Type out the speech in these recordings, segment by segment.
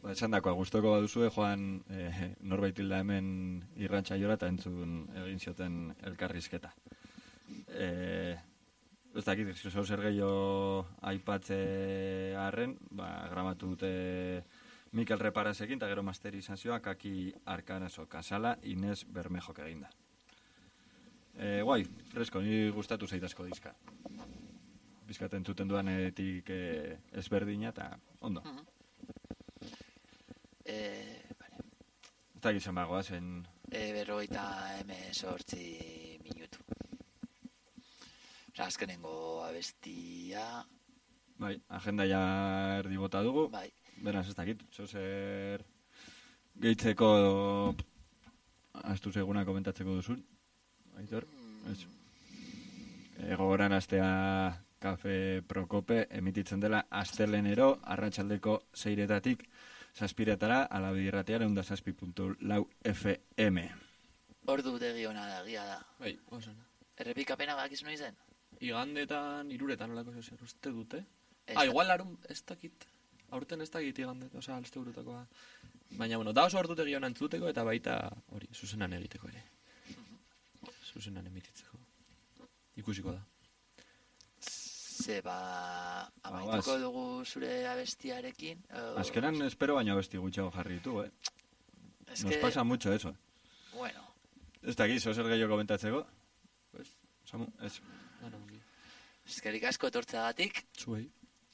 esan dakoa, gustoko baduzue, joan norbait hilda hemen irrantxa jora eta entzun egin zioten elkarrizketa. Ez dakit, zer gehiago aipatze arren, gramatu dute Mikel Reparasekin, eta gero masterizazioa Kaki Arkanaso Kasala, Inés Bermejok eginda. Guai, fresko, ni gustatu zaitazko diska. Bizkaten entzuten duanetik ezberdina, eta ondo. Eta gizan bagoa zen... 58 minutu. Osa, azkenengo abestia... Bai, agenda ja erdi bota dugu. Bai. Beraz, ez dakit, zer gehitzeko astu seguna komentatzeko duzun. Aitor, gogoran astea Kafe Prokope emititzen dela astelenero, arratsaldeko 6:00 zazpiretara, Alabedi-irratia 107.4 FM. Ordu degi ona da, egia da. Bai, osona. Errepikapena bakiz noiz den? Igandetan, iruretan olako zer uste dute. Igual larun ez dakit. Aurten ez dakit igandet, oza, alste burutakoa. Baina, bueno, da oso ordu degi ona entzuteko eta baita hori, zuzenan egiteko ere. Zuzenan emititzeko. Ikusiko da. Amaituko dugu zure abestiarekin. Azkenan espero baina abesti gutxago jarri ditu, Nos pasa mucho eso. Bueno. Ez dakit, zer gehiago komentatzeko? Samu, ez. Eskerrik asko etortzeagatik. Zuei.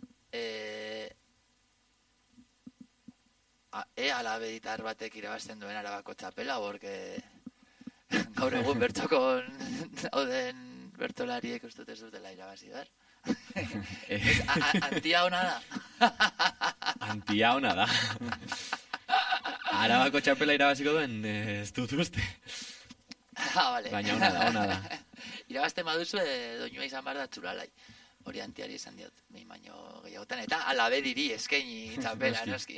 Alabeditar batek irabazten duen Arabako txapela, porque gaur egun bertokon dauden bertolariek ustut ez dutela irabazi behar. Antia ona da. Antia ona da. Arabako txapela irabaziko duen, ez dut uste. Vale. Baina ona da. Irabazten baduzu, doinua izan behar da txulalai. Hori antiari esan diot, behin baino gehiagotan. Eta Alabediri eskaini txapela, noski.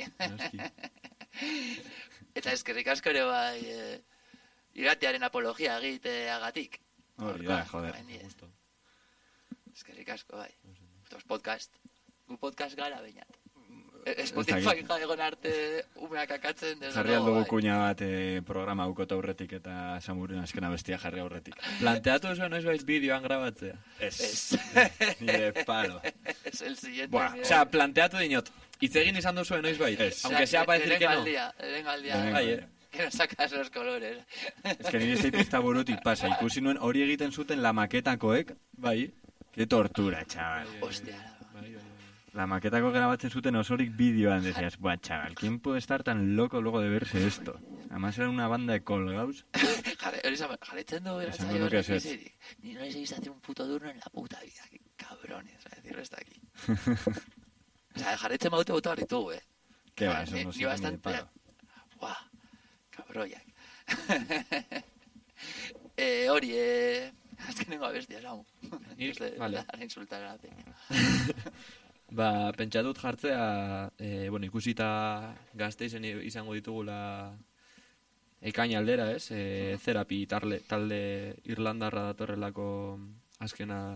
Eta eskerrik asko ere bai, irratiaren apologia egiteagatik. Hori da, joder. Eskerrik asko, bai. Podcast. Gu podcast gara bainat. Spotify egon arte umeak akatzen. Jarri aldugu kuña bat programa ukot aurretik eta Samuren azkena bestia jarri aurretik. Planteatu zuen noiz baiz bideoan grabatzea. Ez. Nire palo. Es el siguiente. Osea, planteatu dinot. Itzegin izan duzuen noiz bait. Aunque sea para decir que no. Erengaldia. Que no sacas los colores. Ez que nire zeitezta burutik pasa. Ikusi nuen hori egiten zuten la maketakoek. Bai. Qué tortura, chaval. Hostia. La maquetako grabatzen zuten osorik bideoan, decías, buah, chaval, ¿quién puede estar tan loco luego de verse esto? Además era una banda de colgados. Jarretzen du beratzaio horrek izirik. Ni no les he visto hacer un puto turno en la puta vida. Qué cabrones, a decirlo está aquí. O sea, jarretzen baute boto harritu, Qué va, eso no sirve ni de palo. Buah, cabroiak. Hori, azkenengo abestia, Samu. Vale. Ara insultar a la peña. Pentsatut jartzea, ikusita Gasteizen izango ditugula ekain aldera, ez? Therapy talde irlandarra datorrelako azkena